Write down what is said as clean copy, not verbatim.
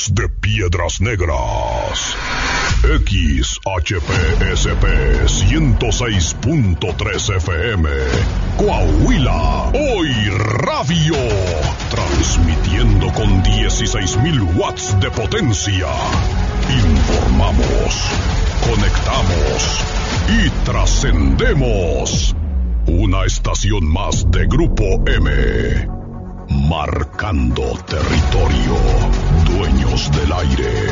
Desde Piedras Negras, XHPSP 106.3 FM, Coahuila, Hoy Radio, transmitiendo con 16,000 watts de potencia. Informamos, conectamos y trascendemos. Una estación más de Grupo M. Marcando territorio. Dueños del aire.